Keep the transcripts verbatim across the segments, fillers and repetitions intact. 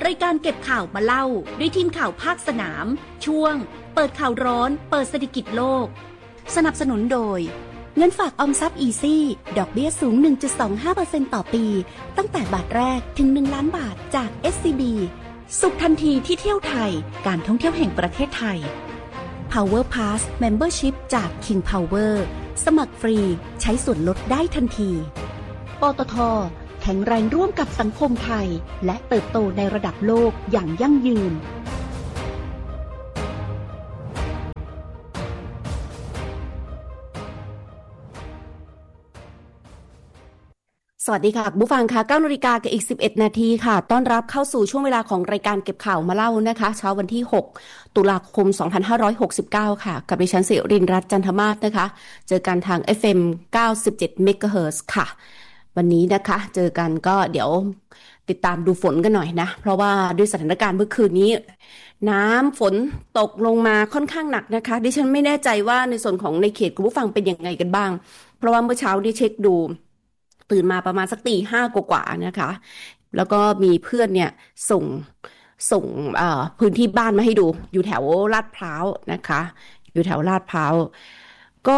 รายการเก็บข่าวมาเล่าด้วยทีมข่าวภาคสนามช่วงเปิดข่าวร้อนเปิดเศรษฐกิจโลกสนับสนุนโดยเงินฝากออมทรัพย์อีซี่ดอกเบี้ยสูง หนึ่งจุดสองห้าเปอร์เซ็นต์ ต่อปีตั้งแต่บาทแรกถึงหนึ่งล้านบาทจาก เอส ซี บี สุขทันทีที่เที่ยวไทยการท่องเที่ยวแห่งประเทศไทย Power Pass Membership จาก King Power สมัครฟรีใช้ส่วนลดได้ทันทีปตท.แข็งแรงร่วมกับสังคมไทยและเติบโตในระดับโลกอย่างยั่งยืนสวัสดีค่ะผู้ฟังค่ะ เก้านาฬิกากับอีกสิบเอ็ดนาทีค่ะต้อนรับเข้าสู่ช่วงเวลาของรายการเก็บข่าวมาเล่านะคะเช้าวันที่หกตุลาคมสองพันห้าร้อยหกสิบเก้าค่ะกับดิฉันศิรินทร์รัตน์จันทมาศนะคะเจอกันทาง เอฟ เอ็ม เก้าสิบเจ็ด เมกะเฮิรตซ์ค่ะวันนี้นะคะเจอกันก็เดี๋ยวติดตามดูฝนกันหน่อยนะเพราะว่าด้วยสถานการณ์เมื่อคืนนี้น้ำฝนตกลงมาค่อนข้างหนักนะคะดิฉันไม่แน่ใจว่าในส่วนของในเขตคุณผู้ฟังเป็นยังไงกันบ้างเพราะว่าเมื่อเช้าได้เช็คดูตื่นมาประมาณสักตีห้ากว่าๆนะคะแล้วก็มีเพื่อนเนี่ยส่งส่งพื้นที่บ้านมาให้ดูอยู่แถวลาดพร้าวนะคะอยู่แถวลาดพร้าวก็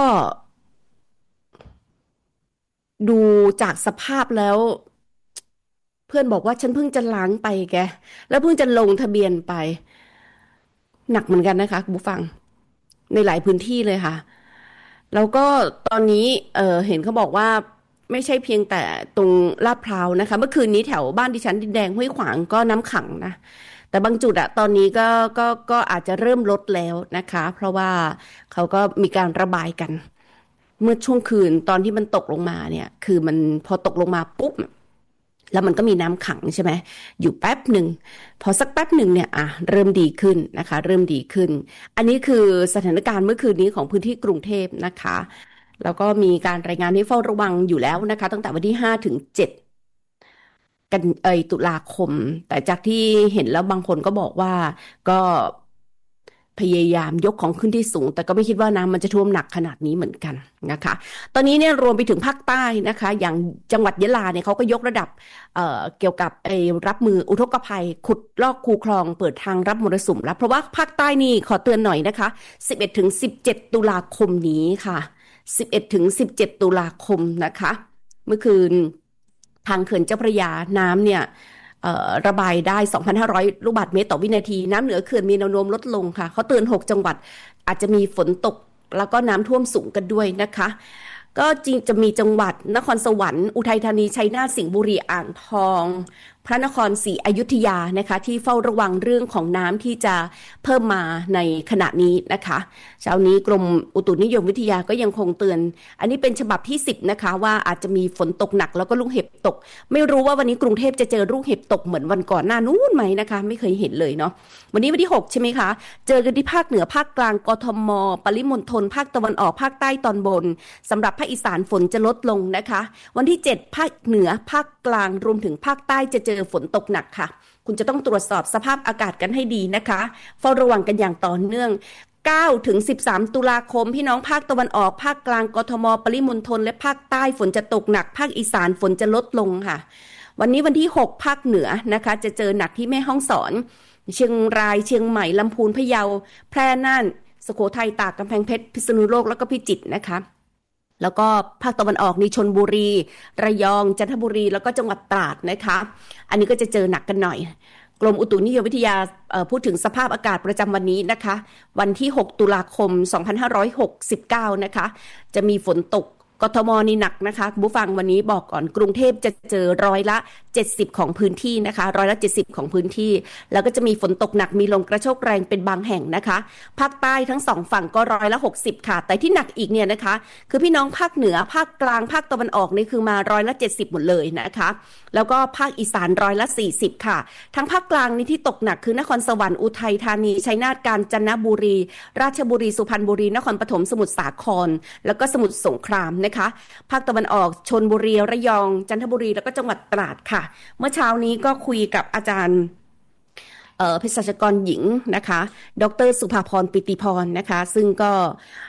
ดูจากสภาพแล้วเพื่อนบอกว่าฉันเพิ่งจะล้างไปแกแล้วเพิ่งจะลงทะเบียนไปหนักเหมือนกันนะคะคุณผู้ฟังในหลายพื้นที่เลยค่ะแล้วก็ตอนนี้เออเห็นเขาบอกว่าไม่ใช่เพียงแต่ตรงลาดพร้าวนะคะเมื่อคืนนี้แถวบ้านดิฉันดินแดงห้วยขวางก็น้ำขังนะแต่บางจุดอะตอนนี้ก็ก็ก็อาจจะเริ่มลดแล้วนะคะเพราะว่าเขาก็มีการระบายกันเมื่อช่วงคืนตอนที่มันตกลงมาเนี่ยคือมันพอตกลงมาปุ๊บแล้วมันก็มีน้ำขังใช่ไหมอยู่แป๊บหนึ่งพอสักแป๊บหนึ่งเนี่ยอ่ะเริ่มดีขึ้นนะคะเริ่มดีขึ้นอันนี้คือสถานการณ์เมื่อคืนนี้ของพื้นที่กรุงเทพนะคะแล้วก็มีการรายงานให้เฝ้าระวังอยู่แล้วนะคะตั้งแต่วันที่ห้าถึงเจ็ดกันเอยตุลาคมแต่จากที่เห็นแล้วบางคนก็บอกว่าก็พยายามยกของขึ้นที่สูงแต่ก็ไม่คิดว่าน้ำมันจะท่วมหนักขนาดนี้เหมือนกันนะคะตอนนี้เนี่ยรวมไปถึงภาคใต้นะคะอย่างจังหวัดยะลาเนี่ยเขาก็ยกระดับ เอ่อ เกี่ยวกับไอ้รับมืออุทกภัยขุดลอกคูคลองเปิดทางรับมรสุมแล้วเพราะว่าภาคใต้นี่ขอเตือนหน่อยนะคะสิบเอ็ดถึงสิบเจ็ดตุลาคมนี้ค่ะสิบเอ็ดถึงสิบเจ็ดตุลาคมนะคะเมื่อคืนทางเขื่อนเจ้าพระยาน้ำเนี่ยระบายได้ สองพันห้าร้อย ลูกบาศก์เมตรต่อวินาทีน้ำเหนือเขื่อนมีแนวโน้มลดลงค่ะเขาเตือนหกจังหวัดอาจจะมีฝนตกแล้วก็น้ำท่วมสูงกันด้วยนะคะก็จริงจะมีจังหวัดนครสวรรค์อุทัยธานีชัยนาทสิงห์บุรีอ่างทองพระนครศรีอยุธยานะคะที่เฝ้าระวังเรื่องของน้ำที่จะเพิ่มมาในขณะนี้นะคะเช้านี้กรมอุตุนิยมวิทยาก็ยังคงเตือนอันนี้เป็นฉบับที่สิบนะคะว่าอาจจะมีฝนตกหนักแล้วก็ลูกเห็บตกไม่รู้ว่าวันนี้กรุงเทพจะเจอลูกเห็บตกเหมือนวันก่อนหน้านู้นไหมนะคะไม่เคยเห็นเลยเนาะวันนี้วันที่หกใช่ไหมคะเจอกันที่ภาคเหนือภาคกลางกทมปริมณฑลภาคตะวันออกภาคใต้ตอนบนสำหรับภาคอีสานฝนจะลดลงนะคะวันที่เจ็ดภาคเหนือภาคกลางรวมถึงภาคใต้จะเจอฝนตกหนักค่ะคุณจะต้องตรวจสอบสภาพอากาศกันให้ดีนะคะเฝ้าระวังกันอย่างต่อเนื่องเก้าถึงสิบสามตุลาคมพี่น้องภาคตะวันออกภาคกลางกทมปริมณฑลและภาคใต้ฝนจะตกหนักภาคอีสานฝนจะลดลงค่ะวันนี้วันที่หกภาคเหนือนะคะจะเจอหนักที่แม่ฮ่องสอนเชียงรายเชียงใหม่ลำพูนพะเยาแพร่น่านสุโขทัยตากกำแพงเพชรพิษณุโลกแล้วก็พิจิตรนะคะแล้วก็ภาคตะวันออกนี่ชลบุรีระยองจันทบุรีแล้วก็จังหวัดตราดนะคะอันนี้ก็จะเจอหนักกันหน่อยกรมอุตุนิยมวิทยาพูดถึงสภาพอากาศประจำวันนี้นะคะวันที่หกตุลาคมสองพันห้าร้อยหกสิบเก้านะคะจะมีฝนตกกทมนี่หนักนะคะผู้ฟังวันนี้บอกก่อนกรุงเทพจะเจอร้อยละเจ็ดสิบของพื้นที่นะคะร้อยละเจ็ดสิบของพื้นที่แล้วก็จะมีฝนตกหนักมีลมกระโชกแรงเป็นบางแห่งนะคะภาคใต้ทั้งสองฝั่งก็ร้อยละหกสิบค่ะแต่ที่หนักอีกเนี่ยนะคะคือพี่น้องภาคเหนือภาคกลางภาคตะวันออกนี่คือมาร้อยละเจ็ดสิบหมดเลยนะคะแล้วก็ภาคอีสานร้อยละสี่สิบค่ะทั้งภาคกลางนี่ที่ตกหนักคือนครสวรรค์อุทัยธานีชัยนาทกาญจนบุรีราชบุรีสุพรรณบุรีนครปฐมสมุทรสาครแล้วก็สมุทรสงครามนะคะภาคตะวันออกชลบุรีระยองจันทบุรีแล้วก็จังหวัดตราดค่ะเมื่อเช้านี้ก็คุยกับอาจารย์เภสัชกรหญิงนะคะดร.สุภาพรปิติพรนะคะซึ่งก็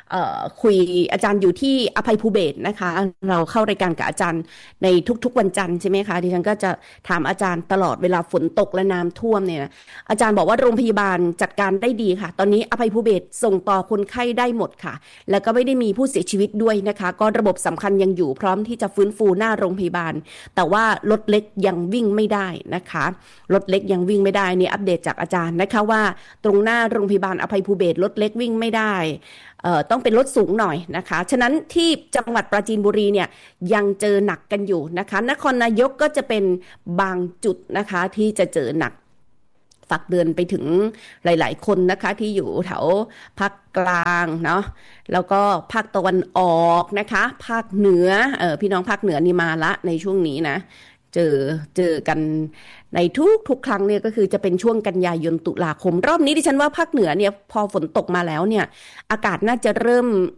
เอ่อคุยอาจารย์อยู่ที่อภัยภูเบศรนะคะเราเข้ารายการกับอาจารย์ในทุกๆวันจันทร์ใช่ไหมคะดิฉันก็จะถามอาจารย์ตลอดเวลาฝนตกและน้ำท่วมเนี่ยนะอาจารย์บอกว่าโรงพยาบาลจัดการได้ดีค่ะตอนนี้อภัยภูเบศรส่งต่อคนไข้ได้หมดค่ะแล้วก็ไม่ได้มีผู้เสียชีวิตด้วยนะคะก็ระบบสำคัญยังอยู่พร้อมที่จะฟื้นฟูหน้าโรงพยาบาลแต่ว่ารถเล็กยังวิ่งไม่ได้นะคะรถเล็กยังวิ่งไม่ได้นี่อัปเดตจากอาจารย์นะคะว่าตรงหน้าโรงพยาบาลอภัยภูเบศรรถเล็กวิ่งไม่ได้เอ่อต้องเป็นรถสูงหน่อยนะคะฉะนั้นที่จังหวัดปราจีนบุรีเนี่ยยังเจอหนักกันอยู่นะคะนครนายกก็จะเป็นบางจุดนะคะที่จะเจอหนักฝากเตือนไปถึงหลายๆคนนะคะที่อยู่แถวภาคกลางเนาะแล้วก็ภาคตะวันออกนะคะภาคเหนือเออพี่น้องภาคเหนือนี่มาละในช่วงนี้นะเจอเจอกันในทุกทุกครั้งเนี่ยก็คือจะเป็นช่วงกันยายนตุลาคมรอบนี้ดิฉันว่าภาคเหนือเนี่ยพอฝนตกมาแล้วเนี่ยอากาศน่าจะเริ่ม